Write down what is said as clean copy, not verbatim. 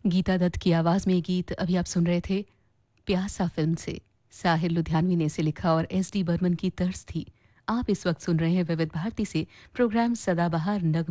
गीता दत्त की आवाज़ में ये गीत अभी आप सुन रहे थे प्यासा फ़िल्म से। साहिर लुधियानवी ने इसे लिखा और एस डी बर्मन की तर्ज थी। आप इस वक्त सुन रहे हैं विविध भारती से प्रोग्राम सदाबहार नग